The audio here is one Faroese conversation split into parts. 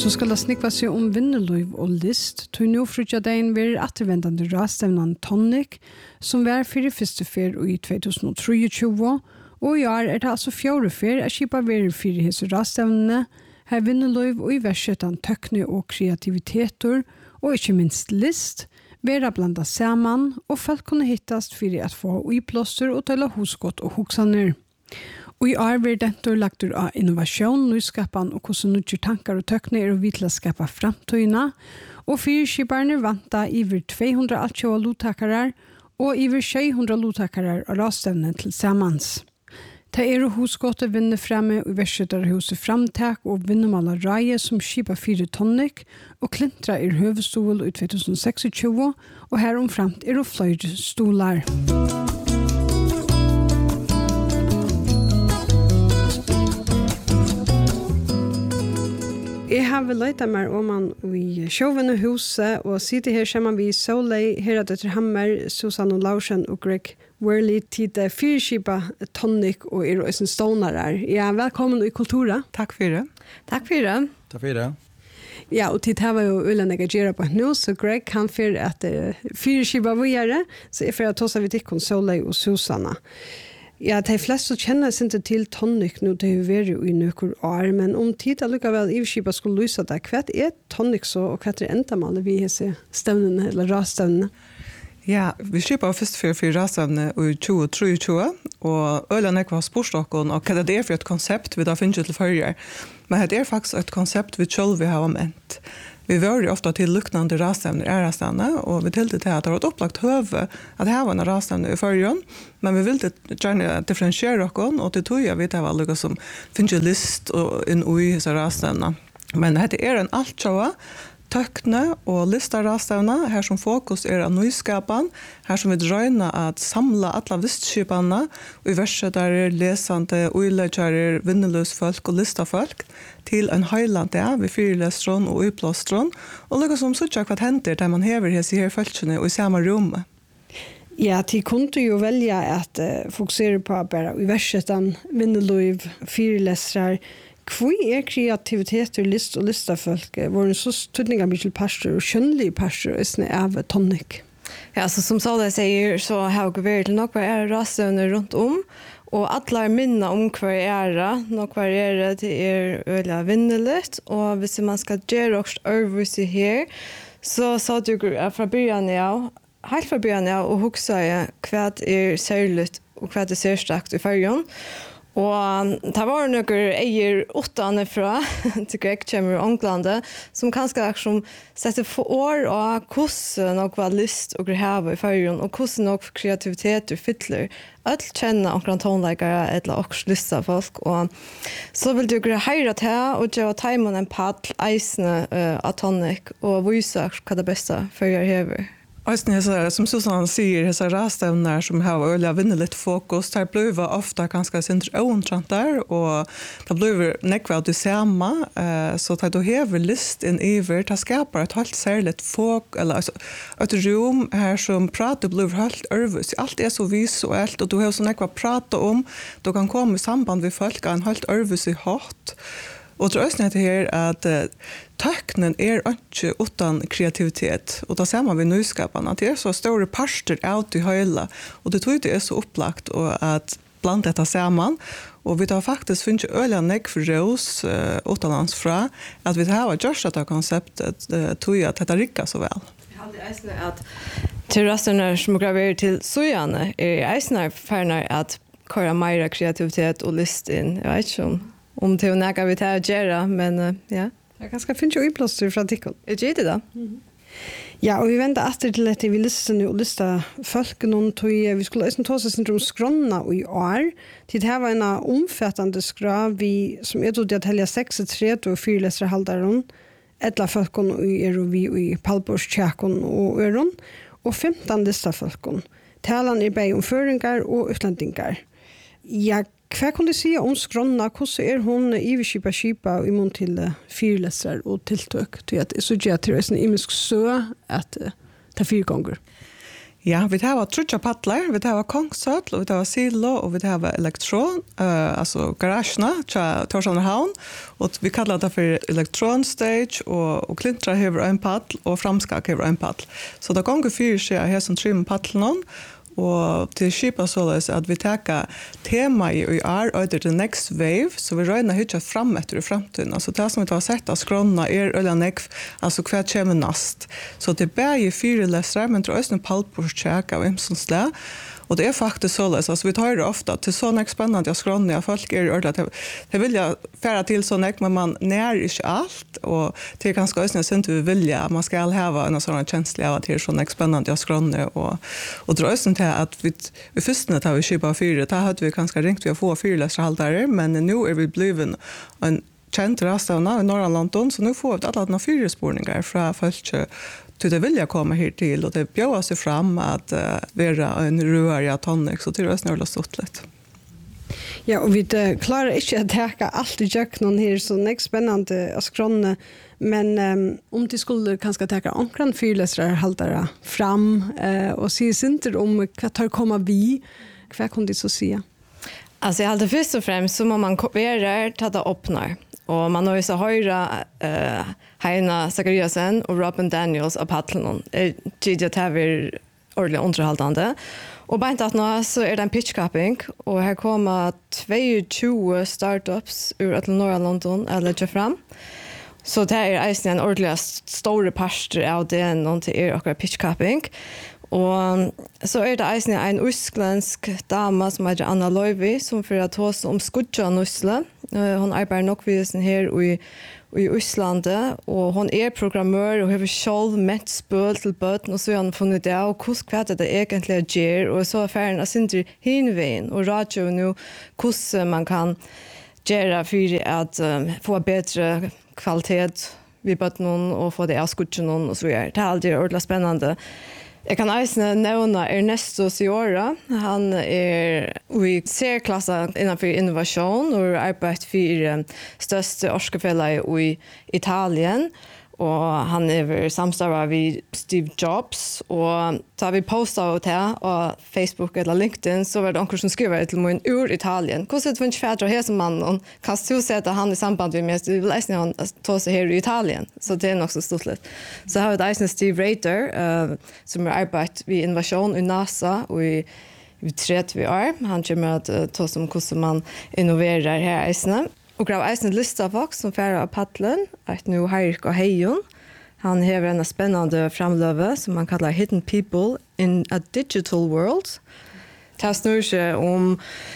Så skal det snikva seg om vinnerløyv og list, til nå frutja dagen vil attervendende rastevnan Tonic, som var 41. fer i 2023, og i år det altså 4. fer at skipa være 4 hese rastevnene, her vinnerløyv og i versetan tøkne og kreativiteter, og ikke minst list, vera blanda saman, og folk kunne hittast for at få uiplåster og tala hosgått og hoksaner. Og i år vil dette lagt av innovasjon, nyskapen og hvordan nødger tankar og tøkne er å vitla skapa framtøyna, og fyrskiperne vanta iver 200 altjåa lottakere og iver 600 lottakere av rastevnen til samans. Det er hosgått vinner fremme og versetar huset framtak og vinnermaler raje som skipa 4 Tonic og klintra høvestol i 2026 og her omframt flere stolar. Jeg har vel løyta meg om man i sjåvende huset, og sitter her sammen vi Solei, her etter Hammer, Susanne Larsen og Greg Worley til det fyrskipa Tonic og Eroisen Stonarar. Ja, velkommen i Kultura. Takk for det. Takk for det. Takk for det. Ja, og til det var jo Ulla Negagera på nå, så Greg kan for at fyrskipa vi gjøre, så jeg får ta seg vidt ikke om Solei og Susanne. Ja, de fleste kjenner seg ikke til Tonic nå, det har vært i noen år, men om tid allikevel Ivskipa skulle lyse det, hva er Tonic så, og hva er endamålet vi har sett stevnene, eller rastevnene? Ja, vi skipet først for rastevnene i 2023, og Ølene var sportstokken, og hva det er for et konsept vi da finner til førjer. Men det er faktisk et konsept vi selv har ment. Vi var ofta till luknande rastevner i rastevner, och vi tillte til at det var et opplagt høve at det var en rastevner i førjen, men vi ville gjerne differentiere oss, og til tog vi det var noe som finner list og inn i disse rastevner. Men det er en altsjåa, tøkne og lista rastevner, her som fokus er av nyskapen, her som vi drøyner at samla alle vistskipene, og i verset der er lesende, uileggjere, vinnerløsfolk og listafolk, til en høyland ved fyrlestron og uplåstron, og noe som sier hva hender der man hever disse her følelsene og i samme rommet. Ja, de kunne jo velge at fokusere på bare i versetan, vinnerløyv, fyrlestrar. Hvor er kreativitet og list og listafolk? Var det så tydninga mye til pastor og skjønnelige pastor av Tonic? Ja, så som Solveig sier, så har vi vært til nok hver rastevner rundt om, og alle minner om hver nok hver det øyelig vinnerligt, og hvis man skal gjøre også øvelse her, så sa du fra begynnelsen helt fra begynnelsen og huksa hva særlig og hva ser strakt i fargen. Og det var noen eier 8 fra til Greg kommer i Ånglande, som kanskje som setter for år og hvordan noe var lyst og grehave i fargen, og hvordan noe kreativitet og fytler. Alt kjenner omkring tonleggere eller også lyst av folk. Og så vil du heire til og gjøre timen en paddel eisende av Tonic og vise hva det beste fører hever. Som Susanne sier, disse rastevner som har øyelig vinner litt fokus, der blir ofte ganske syndromt der, og det blir nekva det samme, så det du hever lyst inn iver, det skaper et helt særlig eller et rom her som prater blir helt øvus. Alt er så visuelt, og du har så nekva prate om, du kan komme i samband med folk, en helt øvus i hatt. Og det er her at tøknen er ikke uten kreativitet, og da ser man ved nyskapene at det er så store parster ut i høyla, og det tror jeg er så opplagt at blant dette sammen, og vi har faktisk funnet øyelig nekk for oss utenlands fra, at vi har gjort dette konseptet, tror jeg at dette rikker så vel. Jeg hadde eisende at til rastene som graverer til sojane, eisende ferner at kører mer kreativitet og lyst inn, jeg vet ikke om det er noe vi tar å gjøre, men ja. Jeg kanskje finner jo uiplåster fra tikkene. Jeg gjør det da. Ja, og vi venter etter til at vi lister og lister folk noen tog. Vi skulle også ta oss om skrønene i år. Til det var en omfattende skrøn som er til å telle 6-3 og 4 lesere halvderen. Etter folkene er vi i Palbors, Tjekon og Øron. Og 15 lister folkene. Talene er bare om føringer og utlendinger. Ja, hva kan du si om skrønene? Hvordan hun iverskipa i mån til fyrlesere og tiltøk? Til at jeg så gjør til en imisk sø at det er 4 ganger. Ja, vi har trutja paddlar, vi har kongsøtl, og vi har silo, og vi har elektron, altså garasjene, Torshavn havn, og vi kallar det for elektronstage, og Klintra hever en paddel, og Framskak hever en paddel. Så det gonger 4 skjer her som 3 med paddelen, og til skipa såleis at vi teker tema i under the next wave, så vi røyner hitja fram etter i framtiden. Altså det som vi har sett av skrona øyla nekv, altså hva kommer nast. Så det er 4 lesere, men det er også en pallbordsjek av Imsonsle, och det är faktiskt så alltså vi tar det ofta till såna spännande jag skrånniga folk är ordentligt det vill jag färra till såna men man när inte allt och det är ganska ösnä synd vi vill man ska ha en sån känsla av att det är såna spännande jag skrånne och drösen till att vi förstne tar vi köpa 4 där hade vi ganska ringt vi får 4 läsarhållare men nu är vi bliven en känd rastavna i norra London så nu får vi alla 4 spårningar från folk det vill jag komma hit till och det bjöd sig fram att vara en röriga tonic så det är snarare stort lite. Ja, och vi klarar inte att täcka allt i köknen här så det är spännande att skrona men om det skulle kanske täcka omkring 4 läsarhållare fram och se inte om vad tar komma vi vad kan du så säga? Alltså jag hade först och främst så må man kopiera ta det öppnar. Och man har ju så höra Heina Zachariasen och Robin Daniels av Paddlen. Det är ordentligt underhållande. Och bara inte att nu så är det en pitchcapping och här kommer 22 startups ur norra London eller lägga fram. Så det är en ordentligt stor parster av det någonting är och pitchcapping. Och så är det eisen en utländsk dama som heter Anna Loivi som för att hos om skudja Nusle. Hon arbetar nog vid sin här i Islandet och hon är programmör och har själv mätt spel till böten och så har hon funnit det och hur det egentligen ger och så affären är inte hinvägen och radio nu hur man kan göra för att få bättre kvalitet vid böten och få det av skudja och så vidare. Det är alltid ordentligt spännande. Jag kan också nämna Ernesto Ciora. Han är i C-klassen innanför innovation och arbetar för största årskefellet i Italien. Och han är samstarvad vid Steve Jobs. Och så har vi postat det på Facebook eller LinkedIn så var det någon som skriver till mig ur Italien. Hur ser det finns fäder här som man kan du säga att han i samband med mig vill läsa han ta sig här i Italien. Så det är nog så stort lätt. Så har vi där Steve Rader som har arbetat vid innovation i NASA och i 30 år. Han kommer att ta som hur man innoverar här i Island. Och grav eisen lista folk som färra av Paddlen, att nu Heirik och Heijon. Han har en spännande framlöve som man kallar Hidden People in a Digital World. Det snurrar sig om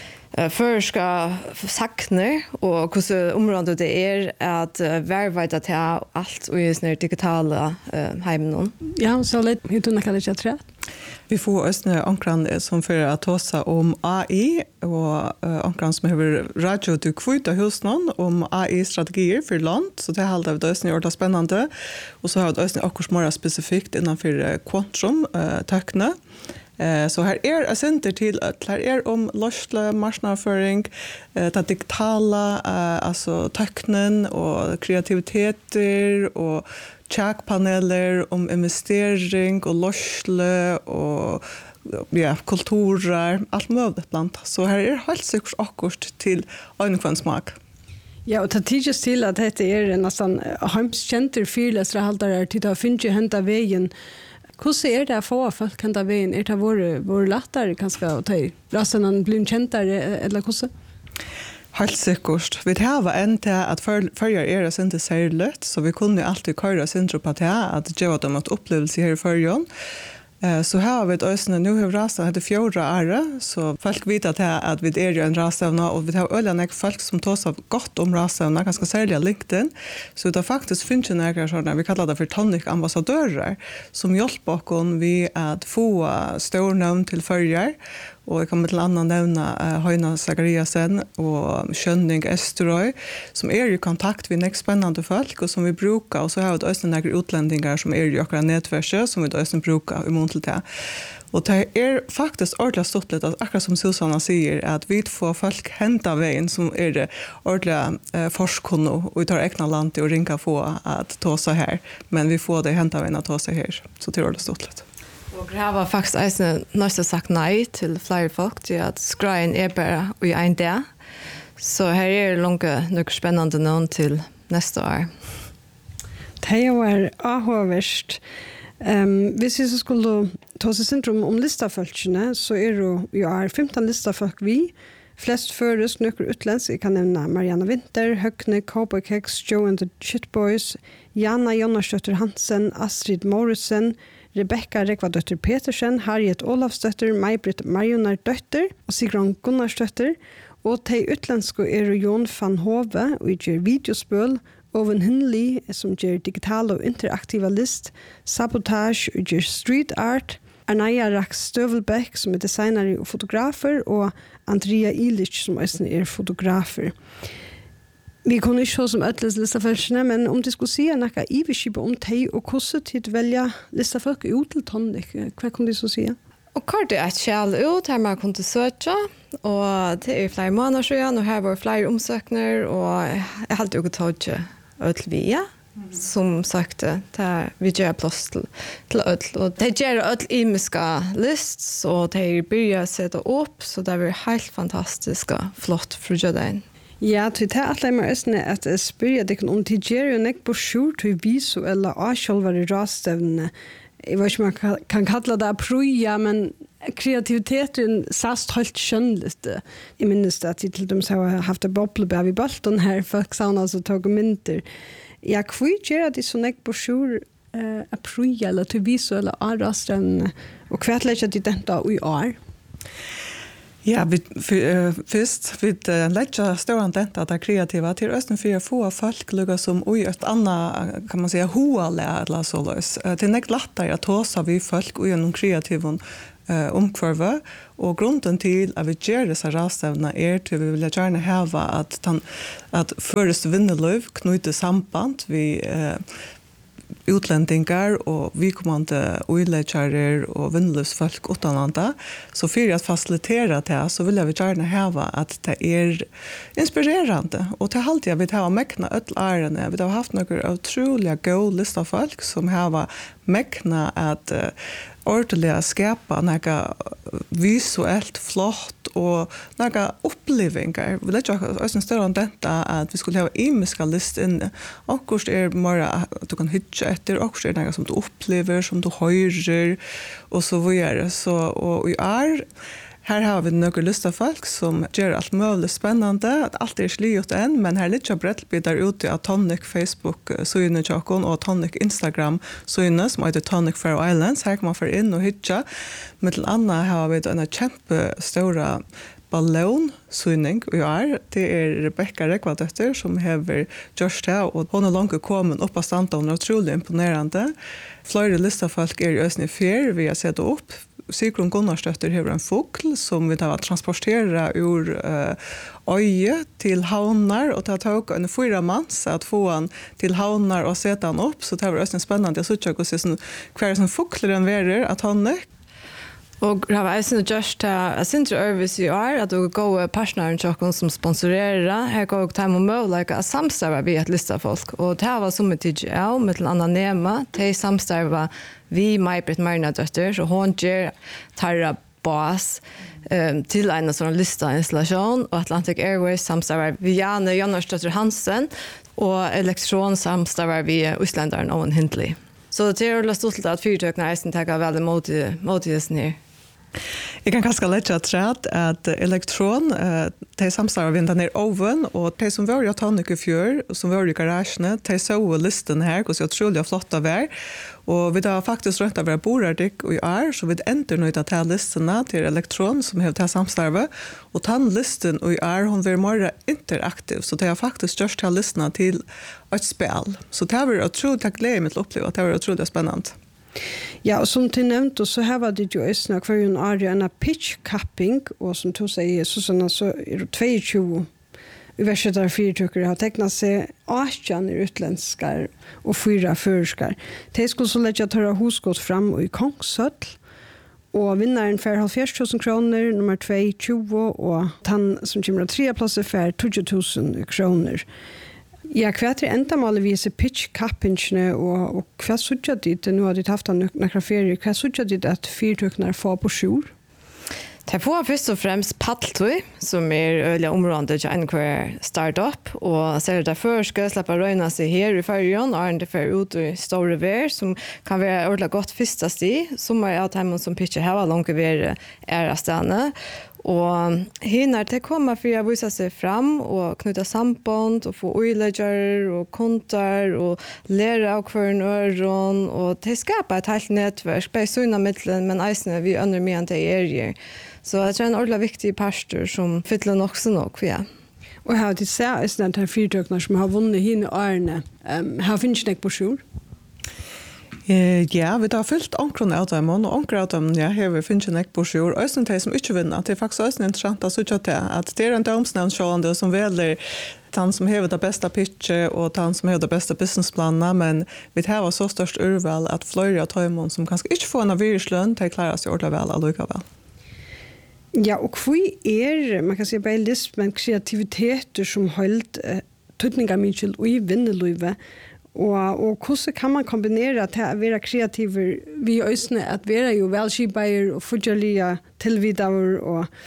förska sakner och hur området det är att verkligen ta allt och i såna digitala hemmen. Ja, så lite hur du kallar det tror. Vi får ösnä ankran som för att tala om AI och ankran som har radio till kvita husnån om AI-strategier för land. Så det håller vi ösnä ordentligt spännande. Och så har vi ösnä också mer specifikt innanför quantum teknik. Så här är center till att här är om lösle marknadsföring, det digitala, alltså teknen och kreativiteter och checkpaneler om investering och lösle och ja, kulturer, allt möjligt bland. Så här är helt säkert akkurat till en smak. Ja, och det tidigt till att det är nästan hemskänter fyrläsarhållare till att finna hämta vägen. Hur ser det för folk kan ta vägen? Är det vår lättare kanske att ta i rasten blir käntare eller hur? Helt säkert. Vi har en till att följa era inte särskilt så vi kunde alltid köra syndrom på det att ge dem ett upplevelse här i förrjön. Så här har vi ett ösne, nu har rasen heter 4 år, så folk vet att vi är en rastavna och vi har öliga folk som tar sig gott om rastavna, ganska särskilt LinkedIn. Så det faktiskt finns några sådana, vi kallar det för tonic-ambassadörer, som hjälper oss vid att få stor namn till följare. Och jag kommer till annan nämna Heina Zachariasen och Skönning Esterøy som är i kontakt med nästa spännande folk och som vi brukar och så har vi också några utländingar som är i våra nätverk som vi också brukar i mån till det. Och det är faktiskt ordentligt stort att akkurat som Susanna säger att vi får folk hämta vägen som är det ordentligt forskning och vi tar egna land och ringa få att ta sig här. Men vi får det hämta vägen att ta sig här. Så det är ordentligt stort. Och jag har faktiskt nästan sagt nej till flera folk till att skrägen är bara i en dag. Så här är det långt mycket spännande någon till nästa år. Det var avhåverst. Hvis vi skulle ta sig syndrom om listafolkene, så det jo 15 listafolk vi. Flest føres nøkker utlensk. Jeg kan nevne Marianne Winter, Høgne, Cowboy Keks, Joe and the Shitboys, Jana Jonasdøtter Hansen, Astrid Morrison, Rebecca Rekvadøtter Petersen, Harriet Olafsdøtter, May-Britt Marionar Døtter og Sigrun Gunnarsdøtter. Og de utlenske Jon van Hove, og gjør videospøl, Owen Hinley, som gjør digital og interaktiva list, Sabotage, og gjør street art, Arnaya Rax Støvelbæk, som designer og fotografer, og Andrea Illich, som er fotografer. Vi kunne ikke se som øtles listafølsene, men om de skulle si noe iverskipet om de, og hvordan de velger listafolk ut til Tonic, hva kunne de så si? Och kort är ett kjell ut här man kunde söka och det är flera månader sedan och här var flera omsökningar och jag hade ju tagit öll via som sagt där vi gör plats till öll och det gör öll imiska lists och det börjar sätta upp så det blir helt fantastiska flott för den. Ja, det är att lämna ösnen att spyrja dig om det gör ju nek på sjur till visuella avkjolvare rastövne. Jag vet inte om man kan kalla det proja, men kreativiteten sast helt skönligt. Jag minns att jag till dem har haft en bobblebär vid bolten här, folk sa alltså tog mynter. Jag kvitt det så nek på sjur att proja eller till visuella avkjolvare och kvätlägga det detta i år. Ja, först vi lägger stora detta att kreativa till östen för att få folk lugga som oj ett annat kan man säga hoala eller så lös. Det är näkt lättare att tåsa vi folk och genom kreativon omkvarva och grunden till att vi gör dessa rastavna till vi vill gärna häva att först vinnelöv knyta samband vi utlendingar och vi kommande oilecharer och vinnlösfolk utanlanda. Så för att facilitera det så vill jag gärna häva att det är inspirerande. Och till allt jag vill ha mäkna öll ärene. Vi har haft några otroliga goda lista folk som har mäkna att ordentligt skapa några visuellt flott och några upplevelser. Vi lägger oss en större om detta att vi skulle ha imiska list inne. Och kurs är bara att du kan hitcha efter och kurs är några som du upplever, som du höjer och så vidare. Så och här har vi några lista folk som gör allt möjligt spännande. Att allt är sliot än, men här lite brettbitar ute av Tonic Facebook syne tjockon och Tonic Instagram syne som heter Tonic Faroe Islands. Här kan man få in och hitcha. Med till andra har vi en kämpestora ballonsyning och det är Rebecca Rekvadötter som har gjort det och hon har långt kommit upp av stanta och otroligt imponerande. Flera listafolk är i Ösnifjär vi har sett upp. Sigrun Gunnarsdötter har en fågel som vi har transporterat ur öje till havnar och det har tagit en 4 mans att få han till havnar och sätta han upp så det var också spännande. Jag såg också hver som fåglen verer att han är. Och det var ju just att syns övervis i år att du går partnern chocken som sponsorerar här går och time och like a samstarva vi att lista folk och det var som ett TGL med andra nema te samstarva vi May-Britt Marionar Døtter så hon ger tarra boss till en sån lista installation och Atlantic Airways samstarva vi Jana Jonasdøtter Hansen och elektron samstarva vi Islandaren Owen Hinley. Så det är stolt att fyrtökna eisen tackar väldigt motigheten här. Jag kan kanske lägga träd att elektron de samstarvar vinda ner oven och de som var i Tonic i fjör som var i garagen de såg listan här och så otroligt flotta vär och vi har faktiskt rönt av våra borardik och så vi ändrar nöjda till listorna till elektron som har till samstarva och tandlisten och hon var mer interaktiv så det har faktiskt gjort till listorna till ett spel så det var otroligt glädje med att uppleva det var otroligt spännande. Ja, och som du nämnde så här var det ju ösna kvar en area pitch capping och som du säger så är det 22 universiteter fyrtryckare har tecknat sig 18 utländskar och 4 förskar. De skulle så lägga törra hosgått fram i Kongshöll och vinnaren för 70 000 kronor, nummer 2 20 och han som kommer att 3 platser för 20 000 kronor. Ja, hva enda målet vise pitch-kappingene, og hva sørger dit, nå har de haft noen ferier, hva sørger dit at fyrtøkene får på sjur? Det får først og fremst Paddletøy, som øyelig område til en hver start-up, og ser det før skal jeg slippe røyne seg her i Førjøen, og det fer ut i store vær, som kan være ordentlig godt første sti, som av dem som pitcher her langt vær av stedene. Og hinner det kommer for å vise seg fram og knytte samband og få øyledger og kontar og lære av hver øren og til å skape et helt nettverk, bare sønne midtelen, men eisene vi under mye enn det er. Så jeg tror en ordentlig viktig pastor som fyller nok så nok, ja. Og her til seg er det fyrtøkene som har vunnet henne årene. Her finnes det ikke på sjur? Ja, vi har fyllt omkron av dem, og omkron av dem, ja, her vi finner ikke på sjur. Og de som ikke vinner, det er faktisk også interessant at det er en domsnevnsjående som velger han som har det bästa pitchet och han som har det bästa businessplanen, men vi har så störst urval att flöja tajmon som kanske inte får en viruslön till klarar sig ordentligt väl allikevel. Ja, och hva man kan säga bäst, men kreativiteter som hållt tydningar mycket och i vinnelöve. Og hvordan kan man kombinere til å være kreativer vi øsne, at være jo velskipere og fortjellige tilvidere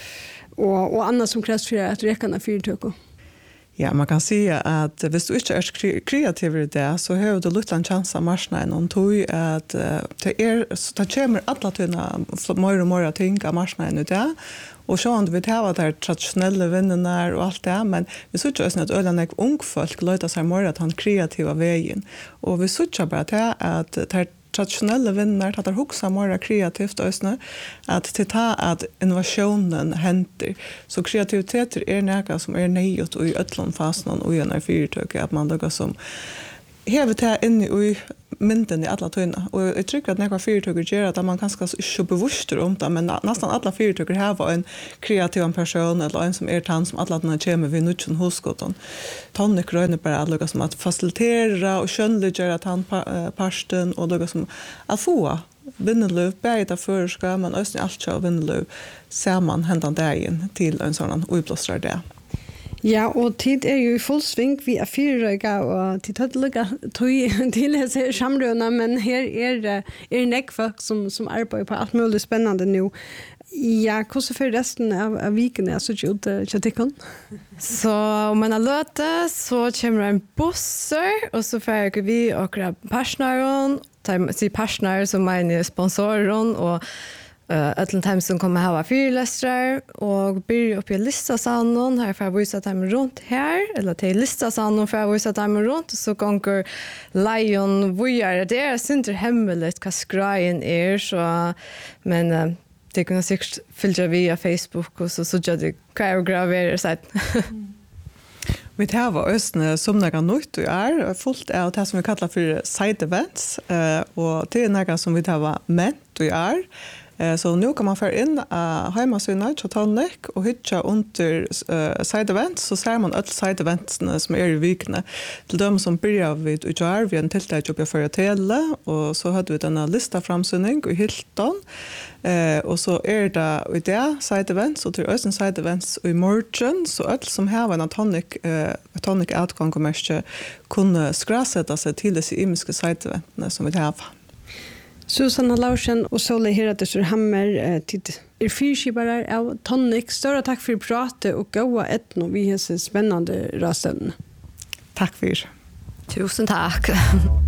og annet som kreves for at rekene fyrtøkker? Ja, man kan si at hvis du ikke er kreativ i det, så har du litt en chans av marsjene, og tog at det kommer alle tøyene mer og mer ting av marsjene i det, og så om vi tar de tradisjonelle vinnene og alt det, men vi synes også at øyne unge folk løter seg mer at han kreative veien, og vi synes bare til at det traditionella vinner att huxa mer kreativt ösnä att till ta att innovationen händer så kreativitet är något som är nöjt och i öllon fasen och i en fyrtök att man då som häver det in i mynden i alla tunna och jag tycker att några fyrtök gör att man ganska så bevisst om det men nästan alla fyrtök har en kreativ person eller en som är tant som alla den kommer vi nu från hoskoton Tonic gröna bara alla som att facilitera och skönliggöra att han parsten och då som att få vinnelöv bäta förska men ösn allt så vinnelöv ser man händan dagen till en sån uppblåstra där. Ja, og tid jo i full sving vi fyrrøyga, og tid har lukket til disse samrøvene, men her nekk folk som arbeider på alt mulig spennende nå. Ja, hvordan for resten av vikene så ikke ut til Så om man har løte, så kommer en busser, og så får vi akkurat personeren, sier personer som er sponsoren, og Ötlen time som kommer ha fyrlöstrar och börja upp i listasanon här för att visa dem runt här eller till listasanon för att visa dem runt så gånger Lion vojar det är inte hemligt vad skrejen så men det kan säkert följa via Facebook och så jag det kan gravera så Vi har östne som några nytt och fullt av det som vi kallar för side events och det är några som vi har med och så nu kan man få in hemmasida till Tonic och hitta under side events så ser man alla side events som är i vikna till dem som börjar vid UJR vi en tilltag uppe för tele och så hade vi denna lista framsynning i Hilton och så är det i det side events och till östen side events i morgon så alla som har en tonic outcome kommer kunna skrasätta sig till det imiska side events som vi har. Susanna Larsen og Sola Heratisur Hammer tid fyrskipare av Tonic. Stora tack för pratet och goa etno vi har så spännande rastövn. Tack för. Tusen tack.